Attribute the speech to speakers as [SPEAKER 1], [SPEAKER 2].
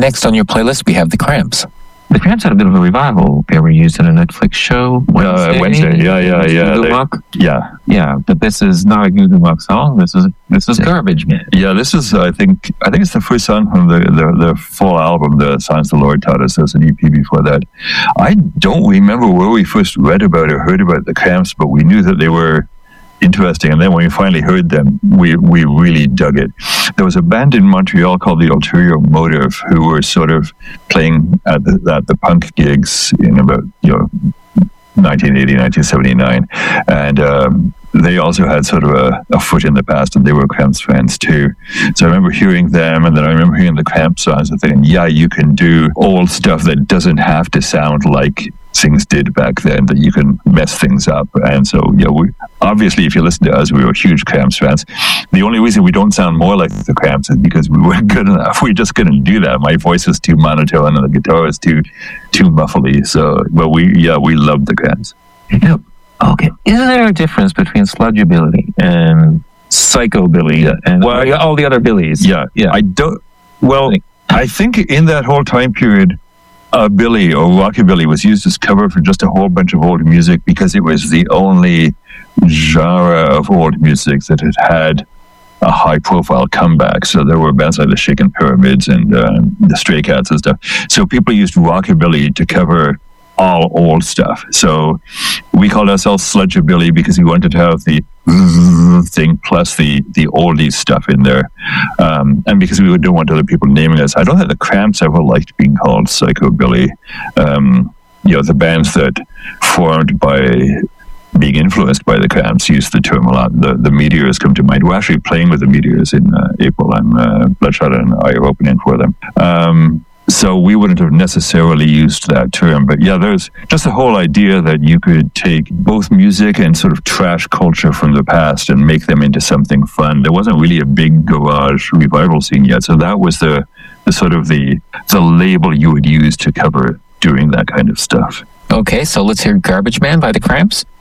[SPEAKER 1] next on your playlist, we have The Cramps.
[SPEAKER 2] The Cramps had a bit of a revival. They were used in a Netflix show
[SPEAKER 1] Wednesday.
[SPEAKER 2] Yeah, but this is not a Guggenbach song. This is Garbage Man.
[SPEAKER 3] Yeah, this is I think it's the first song from the full album, The Songs the Lord Taught Us. There's an EP before that. I don't remember where we first read about or heard about the Cramps, but we knew that they were interesting, and then when we finally heard them, we really dug it. There was a band in Montreal called the Ulterior Motive who were sort of playing at the punk gigs in about 1980, 1979, and they also had sort of a foot in the past, and they were Cramps fans too. So I remember hearing them, and then I remember hearing the Cramps songs and thinking, yeah, you can do old stuff that doesn't have to sound like things did back then, that you can mess things up. And so, we obviously, if you listen to us, we were huge Cramps fans. The only reason we don't sound more like the Cramps is because we weren't good enough. We just couldn't do that. My voice was too monotone, and the guitar was too muffly. So, but we loved the Cramps.
[SPEAKER 2] Yep. Okay. Is there a difference between Sludgebilly and Psychobilly and all the other Billies?
[SPEAKER 3] Yeah. I don't. Well, I think in that whole time period, Billy or Rockabilly was used as cover for just a whole bunch of old music because it was the only genre of old music that had a high-profile comeback. So there were bands like the Shaken Pyramids and the Stray Cats and stuff. So people used Rockabilly to cover all old stuff. So we called ourselves Sludgebilly because we wanted to have the thing plus the oldies stuff in there, and because we didn't want other people naming us. I don't think the Cramps ever liked being called Psychobilly. The bands that formed by being influenced by the Cramps used the term a lot. The Meteors come to mind. We're actually playing with the Meteors in April. Bloodshot and I are opening for them. So we wouldn't have necessarily used that term. But yeah, there's just the whole idea that you could take both music and sort of trash culture from the past and make them into something fun. There wasn't really a big garage revival scene yet. So that was the sort of the label you would use to cover doing that kind of stuff.
[SPEAKER 1] Okay, so let's hear Garbage Man by the Cramps.